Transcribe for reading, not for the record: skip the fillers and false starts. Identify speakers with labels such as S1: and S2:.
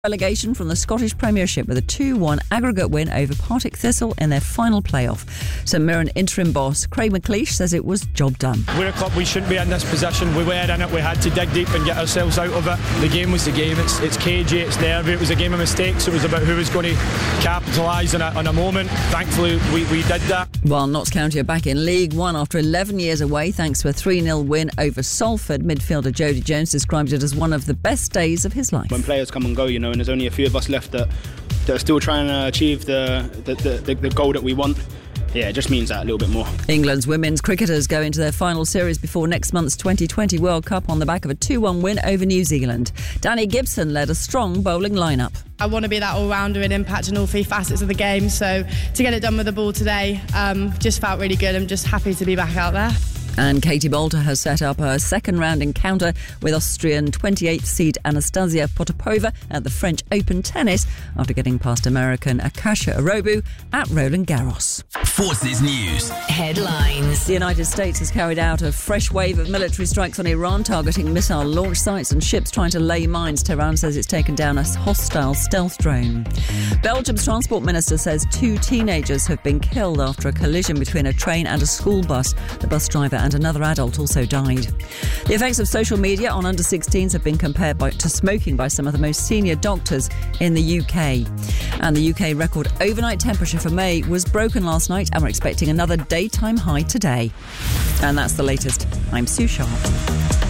S1: Relegation from the Scottish Premiership with a 2-1 aggregate win over Partick Thistle in their final playoff. St Mirren interim boss Craig McLeish says it was job done.
S2: We're a club, we shouldn't be in this position. We were in it, we had to dig deep and get ourselves out of it. The game was the game, it's cagey, it's nervy, it was a game of mistakes. It was about who was going to capitalise on a moment. Thankfully we did that.
S1: While Notts County are back in League One after 11 years away thanks to a 3-0 win over Salford, midfielder Jody Jones described it as one of the best days of his life.
S3: When players come and go, and there's only a few of us left that are still trying to achieve the goal that we want. Yeah, it just means that a little bit more.
S1: England's women's cricketers go into their final series before next month's 2020 World Cup on the back of a 2-1 win over New Zealand. Danny Gibson led a strong bowling lineup.
S4: I want to be that all-rounder and impact in all three facets of the game, so to get it done with the ball today just felt really good. I'm just happy to be back out there.
S1: And Katie Boulter has set up her second-round encounter with Austrian 28th seed Anastasia Potapova at the French Open Tennis after getting past American Akasha Arobu at Roland Garros.
S5: Forces News
S6: headlines.
S1: The United States has carried out a fresh wave of military strikes on Iran, targeting missile launch sites and ships trying to lay mines. Tehran says it's taken down a hostile stealth drone. Belgium's transport minister says 2 teenagers have been killed after a collision between a train and a school bus. The bus driver and another adult also died. The effects of social media on under-16s have been compared to smoking by some of the most senior doctors in the UK. And the UK record overnight temperature for May was broken last night, and we're expecting another daytime high today. And that's the latest. I'm Sue Sharp.